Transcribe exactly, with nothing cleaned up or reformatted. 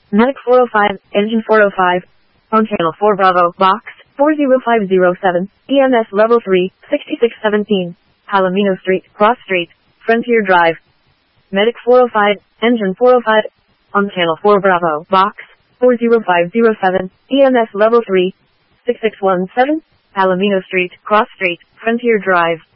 Medic four oh five, Engine four oh five. On Channel four Bravo, Box four zero five zero seven, E M S Level three, sixty-six seventeen. Palomino Street, Cross Street, Frontier Drive. Medic four oh five, Engine four oh five. On Channel four Bravo, Box four zero five zero seven, E M S Level three, six six one seven. Palomino Street, Cross Street, Frontier Drive.